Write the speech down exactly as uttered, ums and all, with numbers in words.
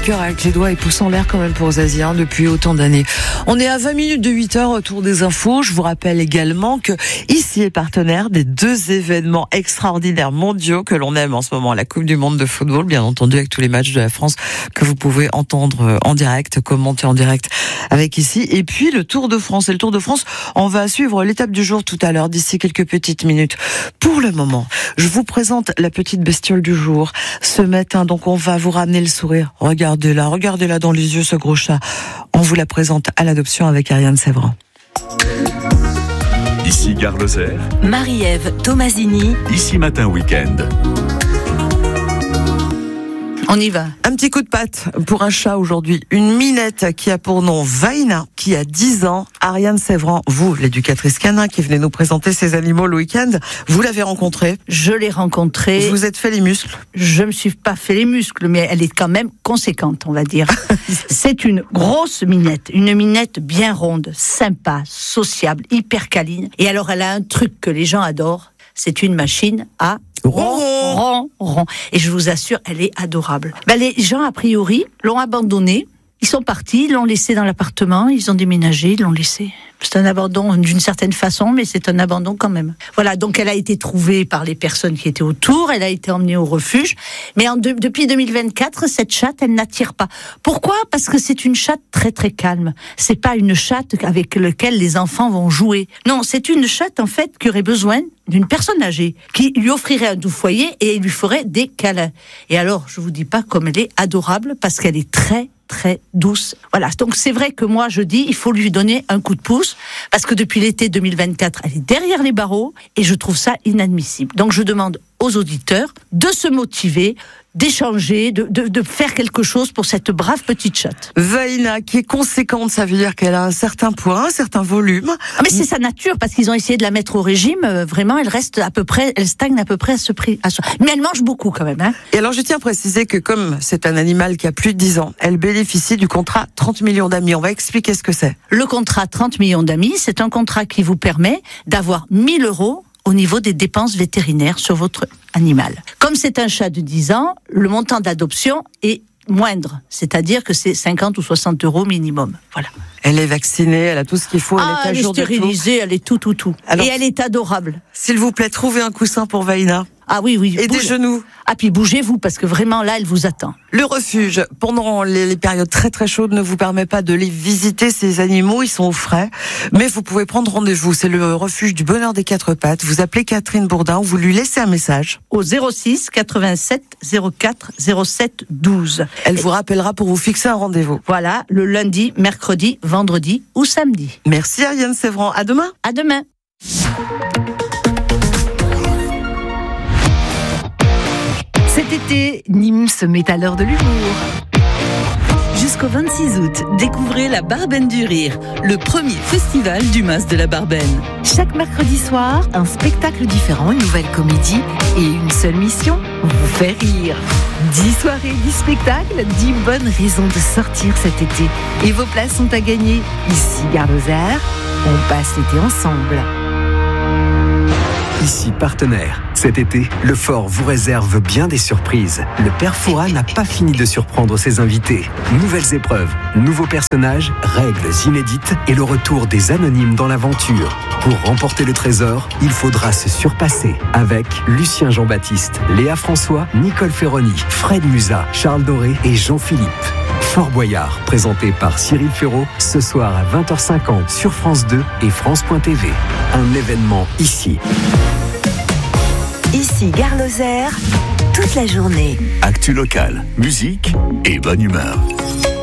cœur avec les doigts et pouce en l'air quand même pour Zazie hein, depuis autant d'années. On est à vingt minutes de huit heures autour des infos. Je vous rappelle également que ici est partenaire des deux événements extraordinaires mondiaux que l'on aime en ce moment. La Coupe du Monde de football, bien entendu, avec tous les matchs de la France que vous pouvez entendre en direct, commenter en direct avec ici. Et puis le Tour de France. Et le Tour de France, on va suivre l'étape du jour tout à l'heure, d'ici quelques petites minutes. Pour le moment, je vous présente la petite bestiole du jour. Ce matin, donc, on va vous ramener le sourire. Regardez-la, regardez-la dans les yeux, ce gros chat. On vous la présente à l'adoption avec Ariane Sévran. Ici Gare Lozère. Marie-Ève Tomasini. Ici Matin Week-end. On y va. Un petit coup de patte pour un chat aujourd'hui. Une minette qui a pour nom Vaina, qui a dix ans. Ariane Sévran, vous, l'éducatrice canin qui venez nous présenter ces animaux le week-end, vous l'avez rencontrée. Je l'ai rencontrée. Vous vous êtes fait les muscles. Je me suis pas fait les muscles, mais elle est quand même conséquente, on va dire. C'est une grosse minette, une minette bien ronde, sympa, sociable, hyper câline. Et alors, elle a un truc que les gens adorent. C'est une machine à Ron, ron, ron. Et je vous assure, elle est adorable. Ben, les gens, a priori, l'ont abandonnée. Ils sont partis, ils l'ont laissé dans l'appartement, ils ont déménagé, ils l'ont laissé. C'est un abandon d'une certaine façon, mais c'est un abandon quand même. Voilà, donc elle a été trouvée par les personnes qui étaient autour, elle a été emmenée au refuge. Mais en de, depuis deux mille vingt-quatre, cette chatte, elle n'attire pas. Pourquoi ? Parce que c'est une chatte très très calme. C'est pas une chatte avec laquelle les enfants vont jouer. Non, c'est une chatte en fait qui aurait besoin d'une personne âgée, qui lui offrirait un doux foyer et lui ferait des câlins. Et alors, je vous dis pas comme elle est adorable, parce qu'elle est très très douce. Voilà, donc c'est vrai que moi je dis, il faut lui donner un coup de pouce, parce que depuis l'été deux mille vingt-quatre, elle est derrière les barreaux, et je trouve ça inadmissible. Donc je demande aux auditeurs de se motiver, d'échanger, de, de, de faire quelque chose pour cette brave petite chatte. Vaina, qui est conséquente, ça veut dire qu'elle a un certain poids, un certain volume. Ah mais c'est sa nature, parce qu'ils ont essayé de la mettre au régime, euh, vraiment, elle reste à peu près, elle stagne à peu près à ce prix. À ce... Mais elle mange beaucoup quand même. Hein. Et alors je tiens à préciser que comme c'est un animal qui a plus de dix ans, elle bénéficie du contrat trente millions d'amis. On va expliquer ce que c'est. Le contrat trente millions d'amis, c'est un contrat qui vous permet d'avoir mille euros au niveau des dépenses vétérinaires sur votre animal. Comme c'est un chat de dix ans, le montant d'adoption est moindre, c'est-à-dire que c'est cinquante ou soixante euros minimum. Voilà. Elle est vaccinée, elle a tout ce qu'il faut, ah, elle est à elle jour est stérilisée, de tout. Elle est tout, tout, tout. Alors, et elle est adorable. S'il vous plaît, trouvez un coussin pour Vaina. Ah oui, oui. Et bouge. Des genoux. Ah puis bougez-vous, parce que vraiment là, elle vous attend. Le refuge, pendant les, les périodes très très chaudes, ne vous permet pas de les visiter, ces animaux, ils sont au frais. Mais vous pouvez prendre rendez-vous, c'est le refuge du bonheur des quatre pattes. Vous appelez Catherine Bourdin, vous lui laissez un message. Au zéro six quatre-vingt-sept zéro quatre zéro sept douze. Elle vous rappellera pour vous fixer un rendez-vous. Voilà, le lundi, mercredi, vendredi ou samedi. Merci Ariane Sévran, à demain. À demain. Cet été, Nîmes se met à l'heure de l'humour. Jusqu'au vingt-six août, découvrez la Barben du Rire, le premier festival du Mas de la Barbenne. Chaque mercredi soir, un spectacle différent, une nouvelle comédie et une seule mission, vous faire rire. dix soirées, dix spectacles, dix bonnes raisons de sortir cet été. Et vos places sont à gagner. Ici, Gare Lozère, on passe l'été ensemble. Ici partenaire. Cet été, le Fort vous réserve bien des surprises. Le Père Fouras n'a pas fini de surprendre ses invités. Nouvelles épreuves, nouveaux personnages, règles inédites et le retour des anonymes dans l'aventure. Pour remporter le trésor, il faudra se surpasser avec Lucien Jean-Baptiste, Léa François, Nicole Ferroni, Fred Musa, Charles Doré et Jean-Philippe. Fort Boyard, présenté par Cyril Ferraud, ce soir à vingt heures cinquante sur France deux et France point T V. Un événement ici. Ici, Gare Lozère, toute la journée. Actu locale, musique et bonne humeur.